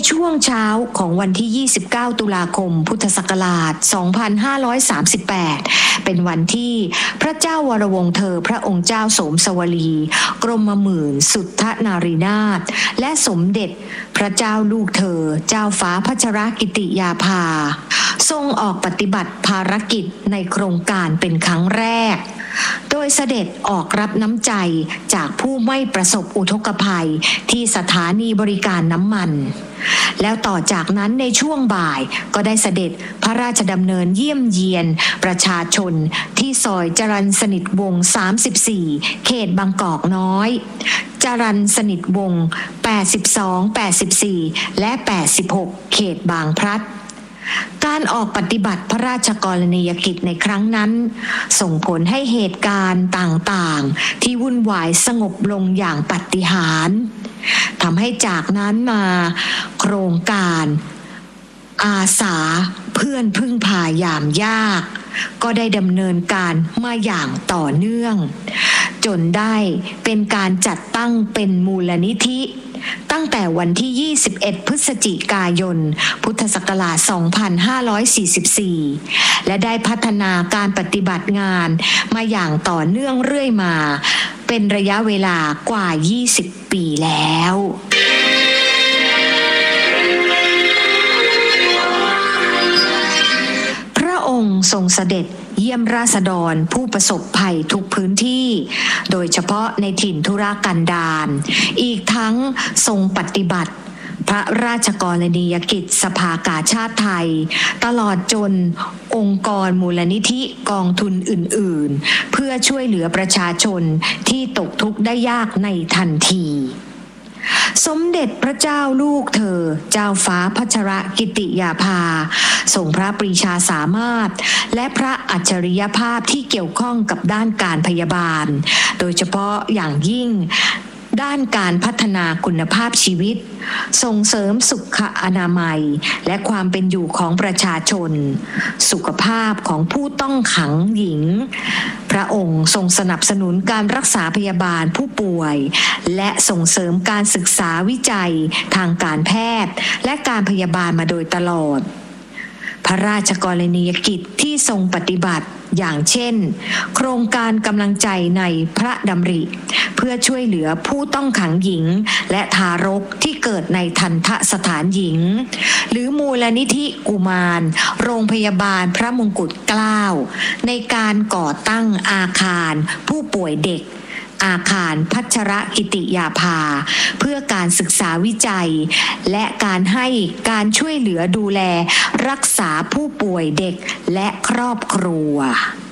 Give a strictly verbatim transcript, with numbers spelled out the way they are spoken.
ช่วงเช้าของวันที่ยี่สิบเก้าตุลาคมพุทธศักราชสองพันห้าร้อยสามสิบแปดเป็นวันที่พระเจ้าวรวงศ์เธอพระองค์เจ้าโสมสวลีกรมหมื่นสุทธนารีนาถและสมเด็จพระเจ้าลูกเธอเจ้าฟ้าพัชรกิติยาภาทรงออกปฏิบัติภารกิจในโครงการเป็นครั้งแรกโดยเสด็จออกรับน้ำใจจากผู้ไม่ประสบอุทกภัยที่สถานีบริการน้ำมันแล้วต่อจากนั้นในช่วงบ่ายก็ได้เสด็จพระราชดำเนินเยี่ยมเยียนประชาชนที่ซอยจรัญสนิทวงศ์สามสิบสี่เขตบางกอกน้อยจรัญสนิทวงศ์แปดสิบสอง แปดสิบสี่และแปดสิบหกเขตบางพลัดการออกปฏิบัติพระราชกรณียกิจในครั้งนั้นส่งผลให้เหตุการณ์ต่างๆที่วุ่นวายสงบลงอย่างปาฏิหาริย์ทำให้จากนั้นมาโครงการอาสาเพื่อนพึ่งพายามยากก็ได้ดำเนินการมาอย่างต่อเนื่องจนได้เป็นการจัดตั้งเป็นมูลนิธิตั้งแต่วันที่ยี่สิบเอ็ดพฤศจิกายนพุทธศักราชสองพันห้าร้อยสี่สิบสี่และได้พัฒนาการปฏิบัติงานมาอย่างต่อเนื่องเรื่อยมาเป็นระยะเวลากว่ายี่สิบปีแล้วพระองค์ทรงเสด็จเยี่ยมราษฎรผู้ประสบภัยทุกพื้นที่โดยเฉพาะในถิ่นทุรกันดารอีกทั้งทรงปฏิบัติพระราชกรณียกิจสภากาชาติไทยตลอดจนองค์กรมูลนิธิกองทุนอื่นๆเพื่อช่วยเหลือประชาชนที่ตกทุกข์ได้ยากในทันทีสมเด็จพระเจ้าลูกเธอเจ้าฟ้าพัชรกิติยาภาทรงพระปรีชาสามารถและพระอัจฉริยภาพที่เกี่ยวข้องกับด้านการพยาบาลโดยเฉพาะอย่างยิ่งด้านการพัฒนาคุณภาพชีวิตส่งเสริมสุขอนามัยและความเป็นอยู่ของประชาชนสุขภาพของผู้ต้องขังหญิงพระองค์ทรงสนับสนุนการรักษาพยาบาลผู้ป่วยและส่งเสริมการศึกษาวิจัยทางการแพทย์และการพยาบาลมาโดยตลอดพระราชกรณียกิจที่ทรงปฏิบัติอย่างเช่นโครงการกำลังใจในพระดำริเพื่อช่วยเหลือผู้ต้องขังหญิงและทารกที่เกิดในทัณฑสถานหญิงหรือมูลนิธิกุมารโรงพยาบาลพระมงกุฎเกล้าในการก่อตั้งอาคารผู้ป่วยเด็กอาคารพัชรกิติยาภาเพื่อการศึกษาวิจัยและการให้การช่วยเหลือดูแลรักษาผู้ป่วยเด็กและครอบครัว